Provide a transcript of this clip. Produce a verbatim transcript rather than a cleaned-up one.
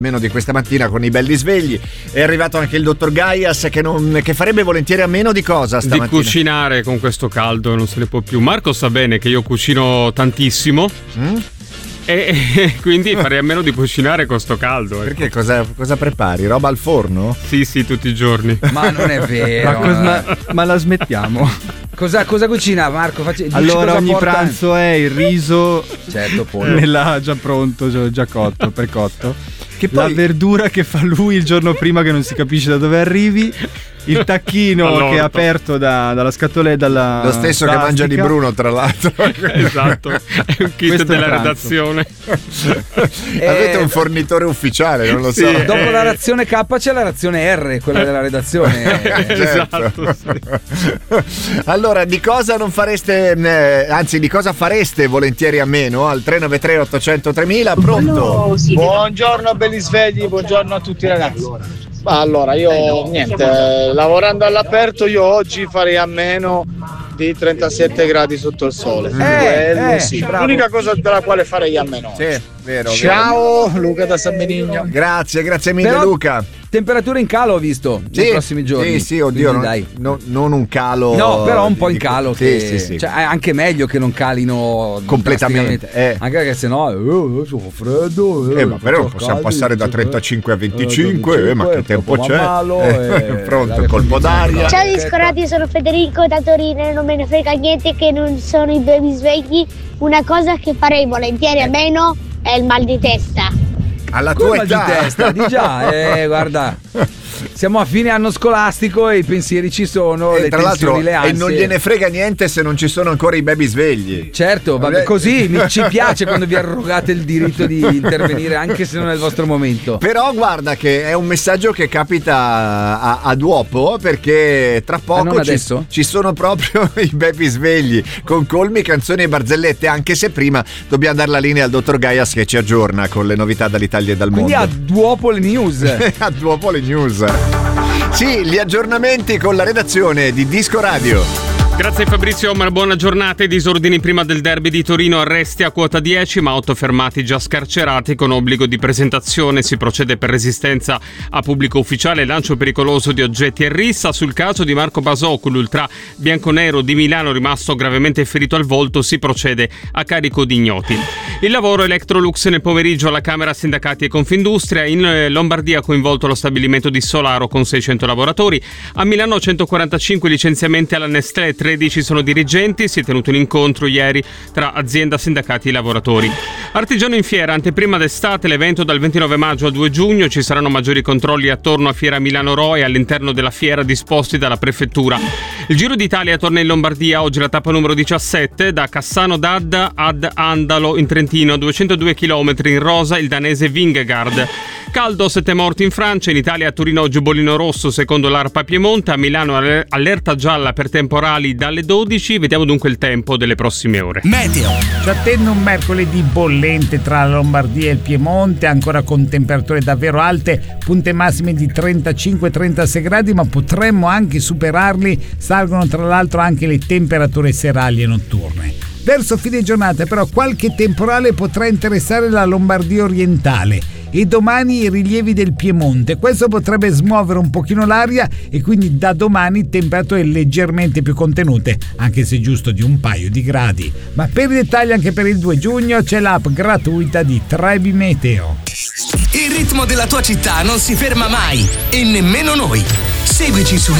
Meno di questa mattina con i belli svegli. È arrivato anche il dottor Gaias che, non, che farebbe volentieri a meno di cosa stamattina? Di cucinare con questo caldo, non se ne può più. Marco sa bene che io cucino tantissimo mm? e, e quindi farei a meno di cucinare con sto caldo. Ecco. Perché cosa, cosa prepari? Roba al forno? Sì, sì, tutti i giorni. Ma non è vero. ma, cosa, ma, ma la smettiamo? Cosa, cosa cucina Marco? Facci, allora ogni porta... pranzo è il riso, certo, pollo. Nella, già pronto, già, già cotto, precotto. Che poi... La verdura che fa lui il giorno prima che non si capisce da dove arrivi. Il tacchino allora, che è aperto da, dalla scatoletta, dalla lo stesso plastica. Che mangia di Bruno, tra l'altro. Esatto, è un kit questo della redazione. eh, Avete un fornitore ufficiale, non lo sì, so. Dopo la razione K c'è la razione R, quella della redazione. Esatto. Sì. Allora, di cosa non fareste, eh, anzi, di cosa fareste volentieri a meno? Al tre nove tre otto zero zero tremila, pronto? Buongiorno belli svegli, buongiorno a tutti ragazzi. Allora, io niente, eh, lavorando all'aperto io oggi farei a meno di trentasette gradi sotto il sole. Eh, Quello, eh, sì. bravo. L'unica cosa della quale farei a meno. Sì, vero. Ciao, vero. Luca da San Benigno. Grazie, grazie mille. Però, Luca. Temperature in calo ho visto sì, nei prossimi giorni. Sì, sì, oddio, non, dai. No, non un calo. No, però un po' in di, calo. Sì, che, sì, sì. Cioè, è anche meglio che non calino completamente. Eh. Anche perché sennò eh, sono freddo. Eh, eh, ma però possiamo caldi, passare da trentacinque a venticinque. Eh, ma che tempo c'è? Malo, eh, pronto, colpo d'aria. Ciao discorati, sono Federico da Torino e non me ne frega niente che non sono i baby svegli. Una cosa che farei volentieri a meno è il mal di testa. Alla Come tua età? Mal di testa, di già, eh, guarda. Siamo a fine anno scolastico e i pensieri ci sono, e le tra tensioni, le ansie. E non gliene frega niente se non ci sono ancora i baby svegli. Certo, vabbè, così mi, ci piace quando vi arrogate il diritto di intervenire anche se non è il vostro momento. Però guarda che è un messaggio che capita a, a Duopo, perché tra poco ah, ci, ci sono proprio i baby svegli con colmi, canzoni e barzellette, anche se prima dobbiamo dare la linea al dottor Gaias che ci aggiorna con le novità dall'Italia e dal Quindi mondo. Quindi a Duopo le news. A Duopo le news. Sì, gli aggiornamenti con la redazione di Disco Radio. Grazie Fabrizio Omar, buona giornata. I disordini prima del derby di Torino, arresti a quota dieci ma otto fermati già scarcerati con obbligo di presentazione. Si procede per resistenza a pubblico ufficiale, lancio pericoloso di oggetti e rissa. Sul caso di Marco Basocco, l'ultra bianconero di Milano rimasto gravemente ferito al volto, si procede a carico di ignoti. Il lavoro Electrolux nel pomeriggio alla Camera Sindacati e Confindustria. In Lombardia ha coinvolto lo stabilimento di Solaro con seicento lavoratori. A Milano centoquarantacinque licenziamenti alla Nestlé, tredici sono dirigenti. Si è tenuto un incontro ieri tra azienda, sindacati e lavoratori. Artigiano in fiera, anteprima d'estate, l'evento dal ventinove maggio al due giugno. Ci saranno maggiori controlli attorno a Fiera Milano Roe e all'interno della fiera disposti dalla prefettura. Il Giro d'Italia torna in Lombardia, oggi la tappa numero diciassette, da Cassano d'Adda ad Andalo in Trentino, duecentodue chilometri in rosa il danese Vingegaard. Caldo, sette morti in Francia. In Italia a Torino oggi bollino rosso secondo l'ARPA Piemonte, a Milano allerta gialla per temporali dalle dodici. Vediamo dunque il tempo delle prossime ore. Meteo. Ci attende un mercoledì bollente tra la Lombardia e il Piemonte, ancora con temperature davvero alte, punte massime di trentacinque trentasei gradi, ma potremmo anche superarli. Salgono tra l'altro anche le temperature serali e notturne. Verso fine giornata però qualche temporale potrà interessare la Lombardia orientale e domani i rilievi del Piemonte. Questo potrebbe smuovere un pochino l'aria e quindi da domani temperature leggermente più contenute, anche se giusto di un paio di gradi. Ma per i dettagli anche per il due giugno c'è l'app gratuita di Trebi Meteo. Il ritmo della tua città non si ferma mai e nemmeno noi. Seguici su